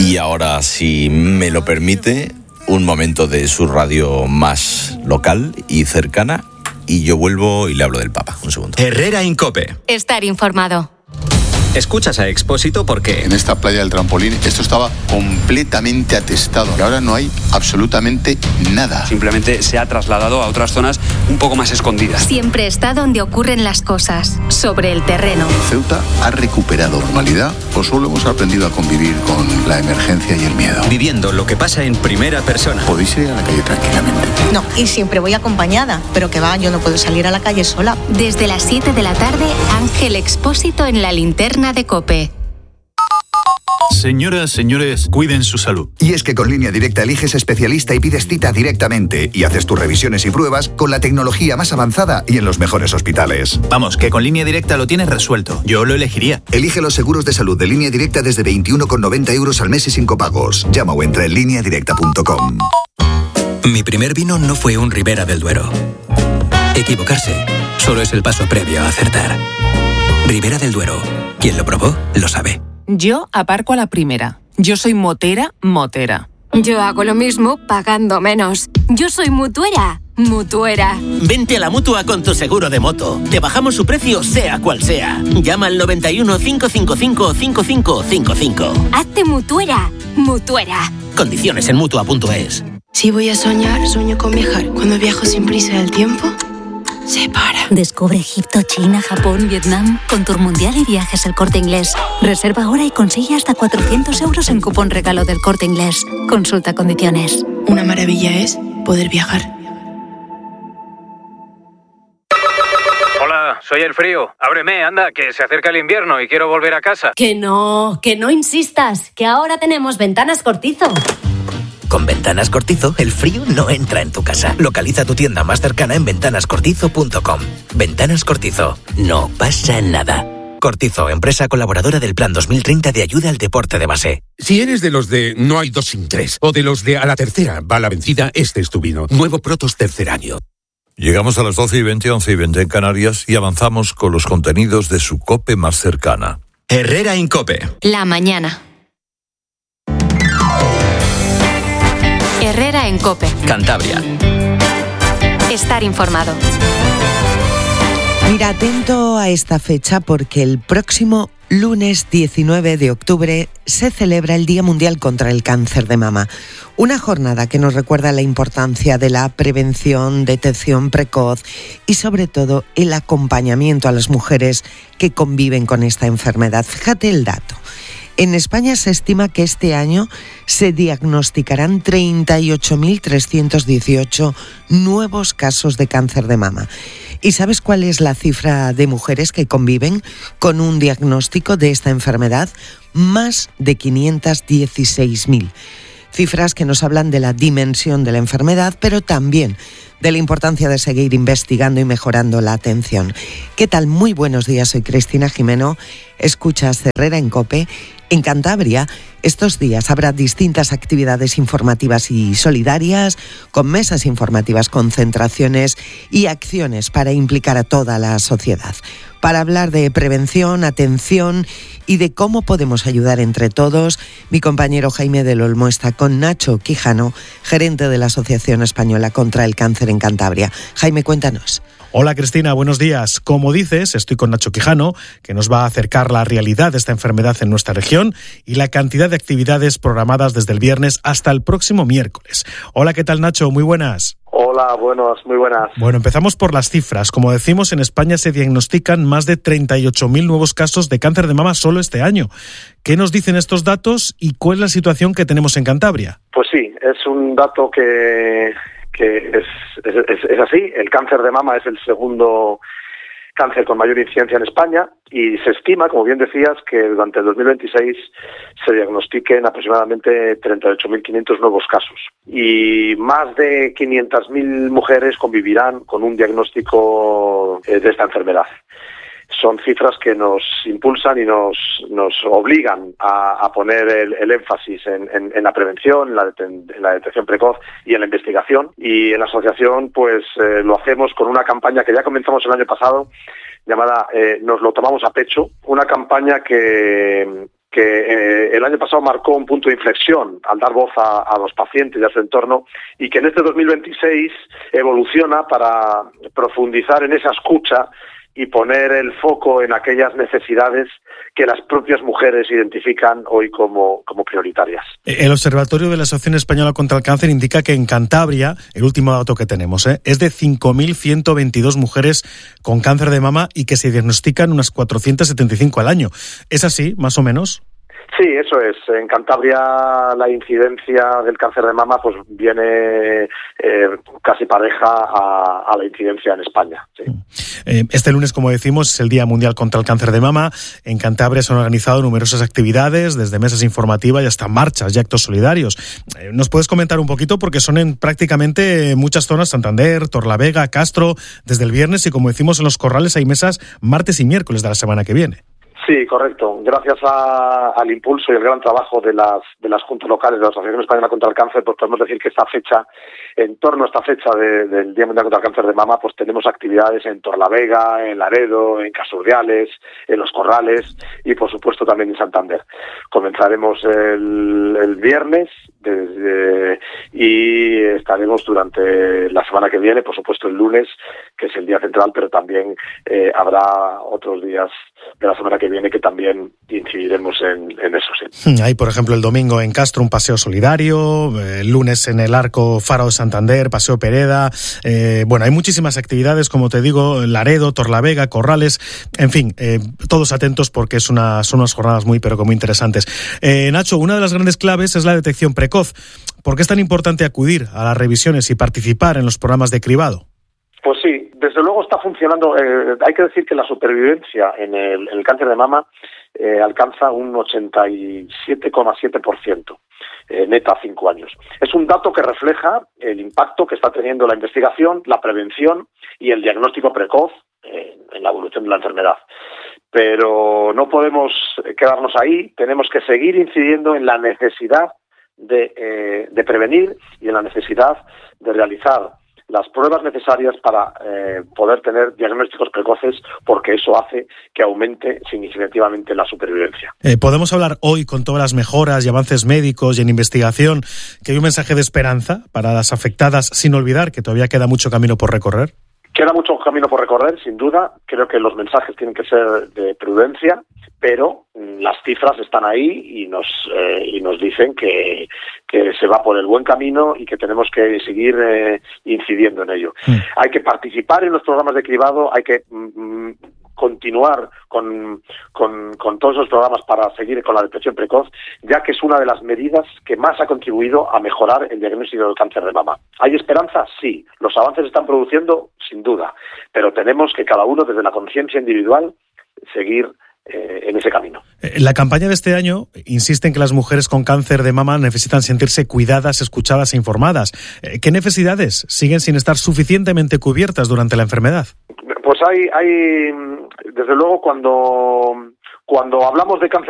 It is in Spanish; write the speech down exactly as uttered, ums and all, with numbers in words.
Y ahora, si me lo permite, un momento de su radio más local y cercana, y yo vuelvo y le hablo del Papa. Un segundo. Herrera Incope. Estar informado. Escuchas a Expósito porque... En esta playa del Trampolín esto estaba completamente atestado y ahora no hay absolutamente nada. Simplemente se ha trasladado a otras zonas un poco más escondidas. Siempre está donde ocurren las cosas, sobre el terreno. ¿Ceuta ha recuperado normalidad o solo hemos aprendido a convivir con la emergencia y el miedo? Viviendo lo que pasa en primera persona. Podéis ir a la calle tranquilamente. No, y siempre voy acompañada, pero que va, yo no puedo salir a la calle sola. Desde las siete de la tarde, Ángel Expósito en la linterna de COPE. Señoras, señores, cuiden su salud. Y es que con Línea Directa eliges especialista y pides cita directamente y haces tus revisiones y pruebas con la tecnología más avanzada y en los mejores hospitales. Vamos, que con Línea Directa lo tienes resuelto. Yo lo elegiría. Elige los seguros de salud de Línea Directa desde veintiuno con noventa euros al mes y sin copagos. Llama o entra en línea directa punto com. Mi primer vino no fue un Ribera del Duero. Equivocarse solo es el paso previo a acertar. Ribera del Duero. Quien lo probó, lo sabe. Yo aparco a la primera. Yo soy motera, motera. Yo hago lo mismo pagando menos. Yo soy mutuera, mutuera. Vente a la Mutua con tu seguro de moto. Te bajamos su precio sea cual sea. Llama al noventa y uno, cinco cinco cinco, cinco cinco cinco cinco. Hazte mutuera, mutuera. Condiciones en mutua punto es. Si voy a soñar, sueño con viajar. Cuando viajo sin prisa del tiempo, se para. Descubre Egipto, China, Japón, Vietnam, con Tour Mundial y Viajes El Corte Inglés. Reserva ahora y consigue hasta cuatrocientos euros en cupón regalo del Corte Inglés. Consulta condiciones. Una maravilla es poder viajar. Hola, soy el frío. Ábreme, anda, que se acerca el invierno y quiero volver a casa. Que no, que no insistas, que ahora tenemos Ventanas Cortizo. Con Ventanas Cortizo, el frío no entra en tu casa. Localiza tu tienda más cercana en ventanas cortizo punto com. Ventanas Cortizo. No pasa nada. Cortizo, empresa colaboradora del Plan dos mil treinta de ayuda al deporte de base. Si eres de los de no hay dos sin tres, o de los de a la tercera va la vencida, este es tu vino. Nuevo Protos tercer año. Llegamos a las doce y veinte, once y veinte en Canarias y avanzamos con los contenidos de su COPE más cercana. Herrera Incope. La mañana. Herrera en COPE. Cantabria. Estar informado. Mira, atento a esta fecha porque el próximo lunes diecinueve de octubre se celebra el Día Mundial contra el Cáncer de Mama. Una jornada que nos recuerda la importancia de la prevención, detección precoz y sobre todo el acompañamiento a las mujeres que conviven con esta enfermedad. Fíjate el dato. En España se estima que este año se diagnosticarán treinta y ocho mil trescientos dieciocho nuevos casos de cáncer de mama. ¿Y sabes cuál es la cifra de mujeres que conviven con un diagnóstico de esta enfermedad? Más de quinientos dieciséis mil. Cifras que nos hablan de la dimensión de la enfermedad, pero también de la importancia de seguir investigando y mejorando la atención. ¿Qué tal? Muy buenos días, soy Cristina Jimeno. Escuchas Herrera en COPE. En Cantabria, estos días habrá distintas actividades informativas y solidarias, con mesas informativas, concentraciones y acciones para implicar a toda la sociedad. Para hablar de prevención, atención y de cómo podemos ayudar entre todos, mi compañero Jaime del Olmo está con Nacho Quijano, gerente de la Asociación Española contra el Cáncer en Cantabria. Jaime, cuéntanos. Hola Cristina, buenos días. Como dices, estoy con Nacho Quijano, que nos va a acercar la realidad de esta enfermedad en nuestra región y la cantidad de actividades programadas desde el viernes hasta el próximo miércoles. Hola, ¿qué tal Nacho? Muy buenas. Hola, buenos, muy buenas. Bueno, empezamos por las cifras. Como decimos, en España se diagnostican más de treinta y ocho mil nuevos casos de cáncer de mama solo este año. ¿Qué nos dicen estos datos y cuál es la situación que tenemos en Cantabria? Pues sí, es un dato que... que es, es, es así. El cáncer de mama es el segundo cáncer con mayor incidencia en España y se estima, como bien decías, que durante el dos mil veintiséis se diagnostiquen aproximadamente treinta y ocho mil quinientos nuevos casos y más de quinientas mil mujeres convivirán con un diagnóstico de esta enfermedad. Son cifras que nos impulsan y nos, nos obligan a, a poner el, el énfasis en, en, en la prevención, en la, deten, en la detección precoz y en la investigación. Y en la asociación pues eh, lo hacemos con una campaña que ya comenzamos el año pasado llamada eh, Nos lo tomamos a pecho, una campaña que, que eh, el año pasado marcó un punto de inflexión al dar voz a, a los pacientes y a su entorno, y que en este dos mil veintiséis evoluciona para profundizar en esa escucha y poner el foco en aquellas necesidades que las propias mujeres identifican hoy como, como prioritarias. El Observatorio de la Asociación Española contra el Cáncer indica que en Cantabria, el último dato que tenemos, ¿eh? es de cinco mil ciento veintidós mujeres con cáncer de mama y que se diagnostican unas cuatrocientas setenta y cinco al año. ¿Es así, más o menos? Sí, eso es. En Cantabria la incidencia del cáncer de mama pues viene eh, casi pareja a, a la incidencia en España. Sí. Eh, este lunes, como decimos, es el Día Mundial contra el Cáncer de Mama. En Cantabria se han organizado numerosas actividades, desde mesas informativas y hasta marchas y actos solidarios. Eh, ¿Nos puedes comentar un poquito? Porque son en prácticamente muchas zonas, Santander, Torlavega, Castro, desde el viernes, y como decimos en Los Corrales hay mesas martes y miércoles de la semana que viene. Sí, correcto. Gracias a, al impulso y el gran trabajo de las de las juntas locales de la Asociación Española contra el Cáncer, pues podemos decir que esta fecha, en torno a esta fecha de, del Día Mundial contra el Cáncer de Mama, pues tenemos actividades en Torlavega, en Laredo, en Casurdiales, en Los Corrales y por supuesto también en Santander. Comenzaremos el, el viernes desde, y estaremos durante la semana que viene, por supuesto el lunes, que es el día central, pero también eh, habrá otros días de la semana que viene que también incidiremos en, en eso, sí. Hay, por ejemplo, el domingo en Castro un paseo solidario, el lunes en el Arco Faro de Santander, Paseo Pereda, eh, bueno, hay muchísimas actividades, como te digo, Laredo, Torlavega, Corrales, en fin, eh, todos atentos porque es una, son unas jornadas muy, pero que muy interesantes. Eh, Nacho, una de las grandes claves es la detección precoz. ¿Por qué es tan importante acudir a las revisiones y participar en los programas de cribado? Pues sí, desde luego está funcionando. Eh, hay que decir que la supervivencia en el, en el cáncer de mama eh, alcanza un ochenta y siete coma siete por ciento eh, neta a cinco años. Es un dato que refleja el impacto que está teniendo la investigación, la prevención y el diagnóstico precoz eh, en la evolución de la enfermedad. Pero no podemos quedarnos ahí, tenemos que seguir incidiendo en la necesidad de, eh, de prevenir y en la necesidad de realizar las pruebas necesarias para eh, poder tener diagnósticos precoces, porque eso hace que aumente significativamente la supervivencia. Eh, podemos hablar hoy, con todas las mejoras y avances médicos y en investigación, que hay un mensaje de esperanza para las afectadas, sin olvidar que todavía queda mucho camino por recorrer. Queda mucho camino por recorrer, sin duda. Creo que los mensajes tienen que ser de prudencia, pero las cifras están ahí y nos eh, y nos dicen que, que se va por el buen camino y que tenemos que seguir eh, incidiendo en ello. Mm. Hay que participar en los programas de cribado, hay que mm, continuar con, con, con todos los programas para seguir con la detección precoz, ya que es una de las medidas que más ha contribuido a mejorar el diagnóstico del cáncer de mama. ¿Hay esperanza? Sí. Los avances se están produciendo, sin duda, pero tenemos que cada uno, desde la conciencia individual, seguir en ese camino. La campaña de este año insiste en que las mujeres con cáncer de mama necesitan sentirse cuidadas, escuchadas e informadas. ¿Qué necesidades siguen sin estar suficientemente cubiertas durante la enfermedad? Pues hay, hay desde luego, cuando, cuando hablamos de cáncer